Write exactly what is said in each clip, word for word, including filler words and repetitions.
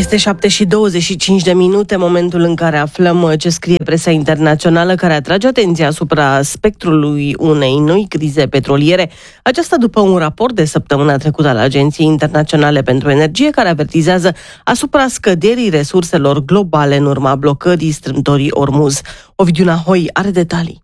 Este șapte și douăzeci și cinci de minute, momentul în care aflăm ce scrie presa internațională, care atrage atenția asupra spectrului unei noi crize petroliere. Aceasta după un raport de săptămâna trecută al Agenției Internaționale pentru Energie, care avertizează asupra scăderii resurselor globale în urma blocării strâmtorii Ormuz. Ovidiu Nahoi are detalii.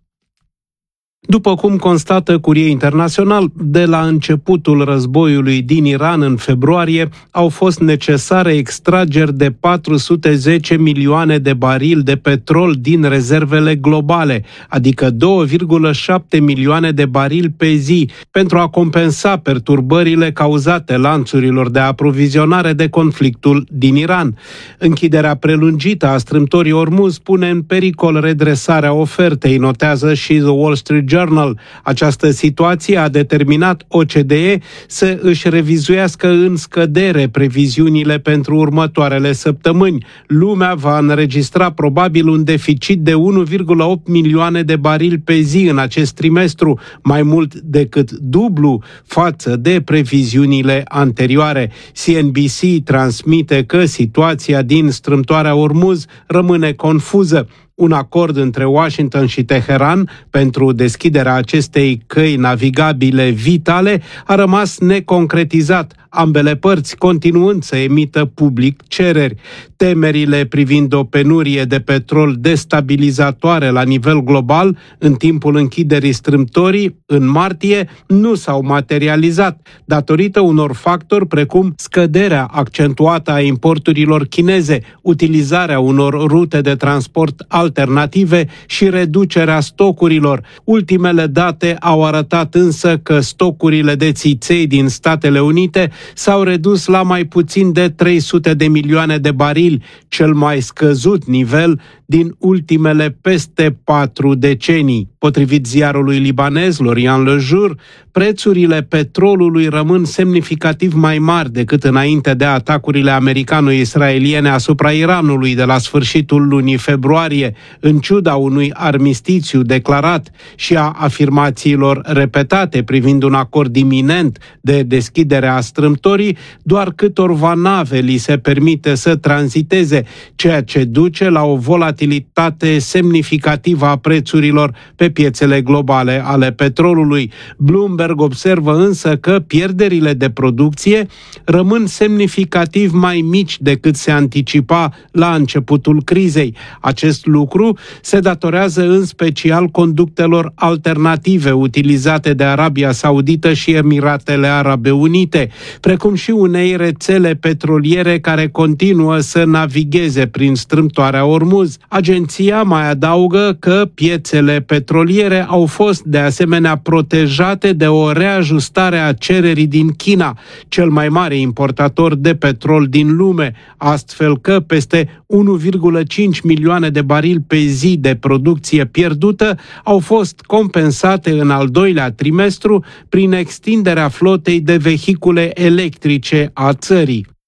După cum constată Curie Internațional, de la începutul războiului din Iran în februarie au fost necesare extrageri de patru sute zece milioane de barili de petrol din rezervele globale, adică două virgulă șapte milioane de barili pe zi, pentru a compensa perturbările cauzate lanțurilor de aprovizionare de conflictul din Iran. Închiderea prelungită a strâmtorii Ormuz pune în pericol redresarea ofertei, notează și The Wall Street Journal. Această situație a determinat O C D E să își revizuiască în scădere previziunile pentru următoarele săptămâni. Lumea va înregistra probabil un deficit de unu virgulă opt milioane de barili pe zi în acest trimestru, mai mult decât dublu față de previziunile anterioare. C N B C transmite că situația din strâmtoarea Ormuz rămâne confuză. Un acord între Washington și Teheran pentru deschiderea acestei căi navigabile vitale a rămas neconcretizat, ambele părți continuând să emită public cereri. Temerile privind o penurie de petrol destabilizatoare la nivel global în timpul închiderii strâmtorii în martie nu s-au materializat, datorită unor factori precum scăderea accentuată a importurilor chineze, utilizarea unor rute de transport alternative și reducerea stocurilor. Ultimele date au arătat însă că stocurile de țiței din Statele Unite s-au redus la mai puțin de trei sute de milioane de barili, cel mai scăzut nivel din ultimele peste patru decenii. Potrivit ziarului libanez L'Orient Le Jour, prețurile petrolului rămân semnificativ mai mari decât înainte de atacurile americano-israeliene asupra Iranului de la sfârșitul lunii februarie, în ciuda unui armistițiu declarat și a afirmațiilor repetate privind un acord iminent de deschidere a strâmtorii, doar câtorva nave li se permite să tranziteze, ceea ce duce la o volatilitate semnificativă a prețurilor pe piețele globale ale petrolului. Bloomberg observă însă că pierderile de producție rămân semnificativ mai mici decât se anticipa la începutul crizei. Acest lucru se datorează în special conductelor alternative utilizate de Arabia Saudită și Emiratele Arabe Unite, precum și unei rețele petroliere care continuă să navigheze prin strâmtoarea Ormuz. Agenția mai adaugă că piețele petroliere au fost de asemenea protejate de o reajustare a cererii din China, cel mai mare importator de petrol din lume, astfel că peste unu virgulă cinci milioane de barili pe zi de producție pierdută au fost compensate în al doilea trimestru prin extinderea flotei de vehicule electrice a țării.